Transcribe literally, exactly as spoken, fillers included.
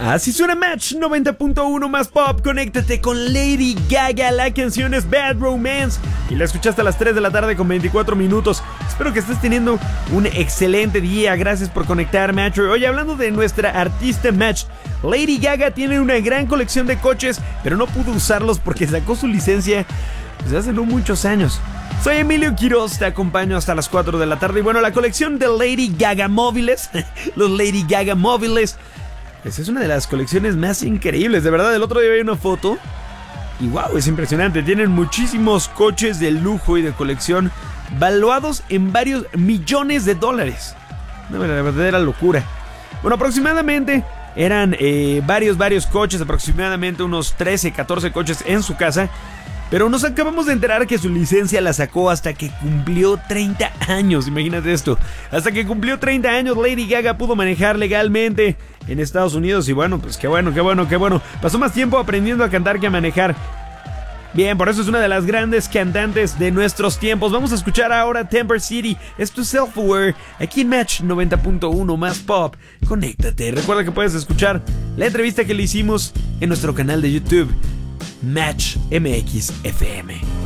Así suena Match noventa punto uno más pop. Conéctate con Lady Gaga. La canción es Bad Romance y la escuchaste a las tres de la tarde con veinticuatro minutos. Espero que estés teniendo un excelente día. Gracias por conectar, Match. Oye, hablando de nuestra artista Match, Lady Gaga tiene una gran colección de coches, pero no pudo usarlos porque sacó su licencia desde hace no muchos años. Soy Emilio Quiroz, te acompaño hasta las cuatro de la tarde. Y bueno, la colección de Lady Gaga móviles, los Lady Gaga móviles, pues es una de las colecciones más increíbles. De verdad, el otro día vi una foto y wow, es impresionante. Tienen muchísimos coches de lujo y de colección valuados en varios millones de dólares. Una verdadera locura. Bueno, aproximadamente eran eh, varios, varios coches, aproximadamente unos trece, catorce coches en su casa. Pero nos acabamos de enterar que su licencia la sacó hasta que cumplió treinta años. Imagínate esto. Hasta que cumplió treinta años, Lady Gaga pudo manejar legalmente en Estados Unidos. Y bueno, pues qué bueno, qué bueno, qué bueno. Pasó más tiempo aprendiendo a cantar que a manejar. Bien, por eso es una de las grandes cantantes de nuestros tiempos. Vamos a escuchar ahora Temper City. Esto es Self-Aware, aquí en Match noventa punto uno más pop. Conéctate. Recuerda que puedes escuchar la entrevista que le hicimos en nuestro canal de YouTube, Match M X F M.